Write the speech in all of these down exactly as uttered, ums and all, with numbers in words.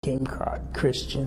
became Christian.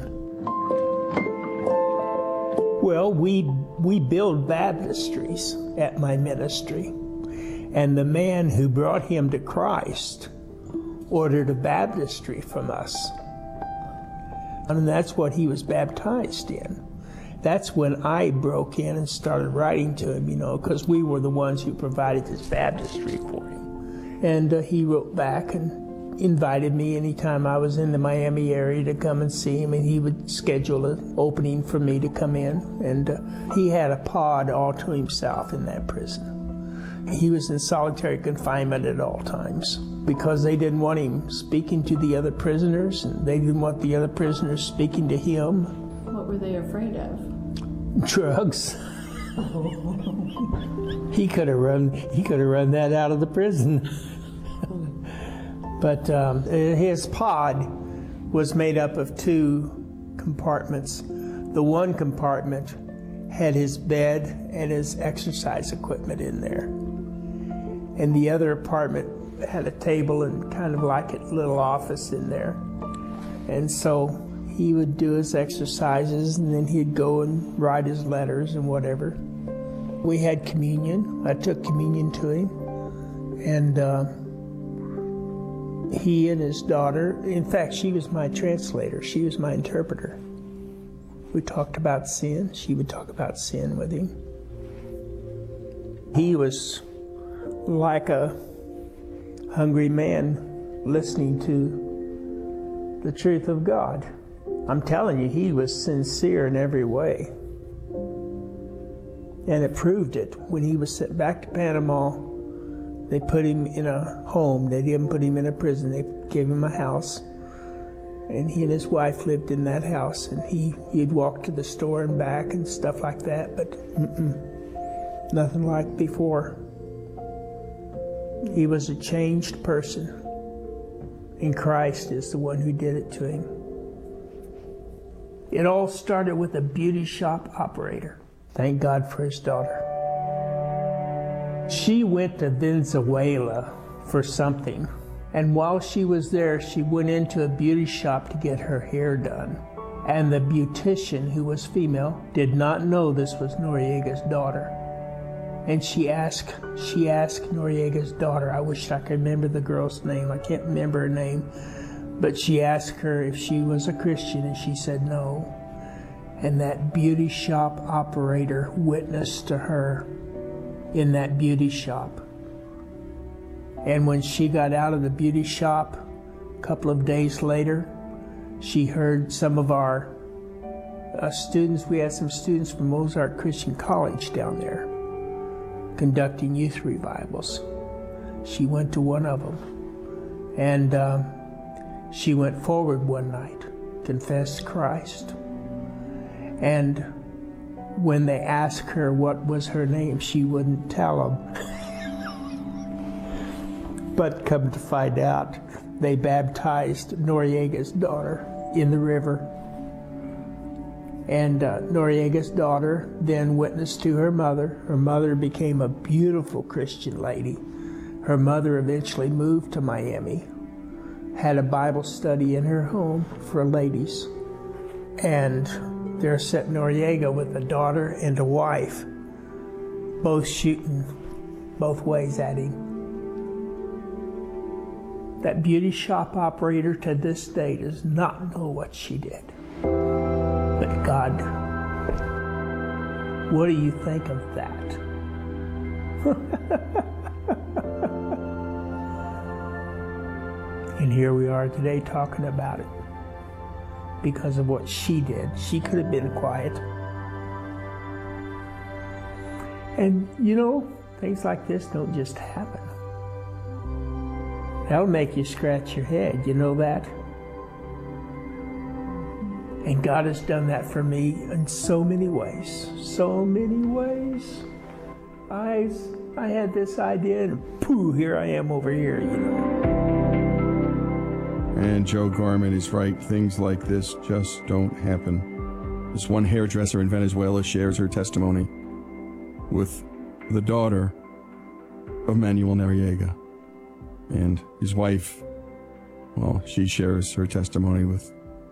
Well, we we build baptistries at my ministry, and the man who brought him to Christ ordered a baptistry from us, and that's what he was baptized in. That's when I broke in and started writing to him, you know, because we were the ones who provided this baptistry for him. And uh, he wrote back and invited me anytime I was in the Miami area to come and see him, and he would schedule an opening for me to come in. And uh, he had a pod all to himself in that prison. He was in solitary confinement at all times because they didn't want him speaking to the other prisoners, and they didn't want the other prisoners speaking to him. What were they afraid of? Drugs. He could have run. He could have run that out of the prison. But um, his pod was made up of two compartments. The one compartment had his bed and his exercise equipment in there, and the other apartment had a table and kind of like a little office in there. And so he would do his exercises, and then he'd go and write his letters and whatever. We had communion. I took communion to him, and uh, he and his daughter, in fact, she was my translator. She was my interpreter. We talked about sin. She would talk about sin with him. He was like a hungry man listening to the truth of God. I'm telling you, he was sincere in every way. And it proved it. When he was sent back to Panama, they put him in a home. They didn't put him in a prison. They gave him a house. And he and his wife lived in that house. And he, he'd walk to the store and back and stuff like that. But mm-mm, nothing like before. He was a changed person. And Christ is the one who did it to him. It all started with a beauty shop operator. Thank God for his daughter. She went to Venezuela for something, and while she was there, she went into a beauty shop to get her hair done. And the beautician, who was female, did not know this was Noriega's daughter. And she asked, she asked Noriega's daughter, I wish I could remember the girl's name, I can't remember her name, but she asked her if she was a Christian, and she said no. And that beauty shop operator witnessed to her in that beauty shop. And when she got out of the beauty shop, a couple of days later, she heard some of our uh, students, we had some students from Ozark Christian College down there conducting youth revivals. She went to one of them, and um, she went forward one night, confessed Christ. And when they asked her what was her name, she wouldn't tell them. But come to find out, they baptized Noriega's daughter in the river. And uh, Noriega's daughter then witnessed to her mother. Her mother became a beautiful Christian lady. Her mother eventually moved to Miami, had a Bible study in her home for ladies. And there sat Noriega with a daughter and a wife, both shooting both ways at him. That beauty shop operator to this day does not know what she did. But God, what do you think of that? And here we are today talking about it because of what she did. She could have been quiet. And you know, things like this don't just happen. That'll make you scratch your head, you know that? And God has done that for me in so many ways, so many ways. I, I had this idea and pooh, here I am over here, you know. And Joe Gorman is right, things like this just don't happen. This one hairdresser in Venezuela shares her testimony with the daughter of Manuel Noriega. And his wife, well, she shares her testimony with